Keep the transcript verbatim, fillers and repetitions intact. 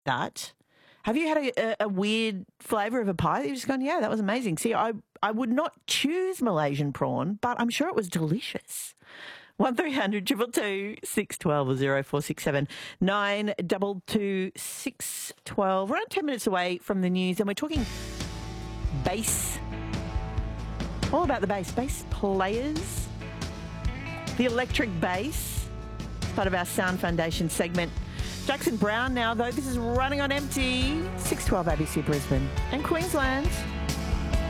that. Have you had a, a, a weird flavour of a pie that you've just gone, yeah, that was amazing? See, I, I would not choose Malaysian prawn, but I'm sure it was delicious. one three hundred two two two six one two or zero four six seven nine two two six one two. We're around ten minutes away from the news and we're talking bass. All about the bass. Bass players. The electric bass. It's part of our Sound Foundation segment. Jackson Brown now, though. This is Running on Empty. six twelve A B C Brisbane and Queensland.